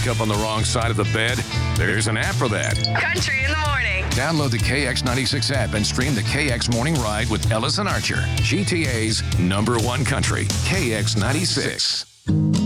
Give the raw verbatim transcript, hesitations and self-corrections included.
wake up on the wrong side of the bed? There's an app for that. Country in the morning. Download the K X ninety-six app and stream the K X Morning Ride with Ellis and Archer. G T A's number one country, K X ninety-six.